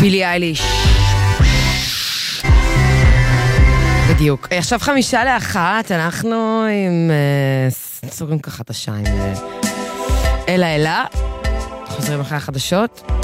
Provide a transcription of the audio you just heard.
בילי אייליש. בדיוק. עכשיו 1:55, אנחנו עם סוגרים ככה את השעה עם אלה. חוזרים אחרי החדשות.